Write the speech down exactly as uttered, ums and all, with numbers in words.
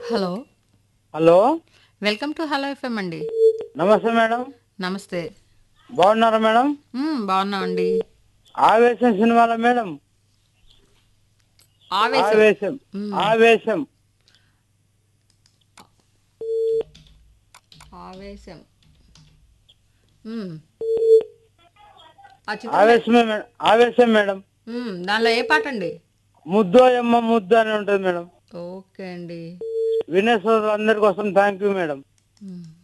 Hello. Hello. Welcome to hello FM అండి. నమస్తే madam. నమస్తే. బాగున్నారా మేడం? మ్మ్, బాగున్నామండి. ఆవేశం సినిమాలో మేడం. ఆవేశం. ఆవేశం మ్మ్, ఆవేశం ఆవేశం. మ్మ్. ఆ చిత్రం పేరు- ఆవేశమే మేడం. ఆవేశం మేడం. మ్మ్, దానిలో ఏ పాట అండి? ముద్దో ఎమ్మ ముద్దు అని ఉంటుంది మేడం. ఓకే అండి. వినే సోదరులు అందరి కోసం థ్యాంక్ యూ మేడం. మ్మ్.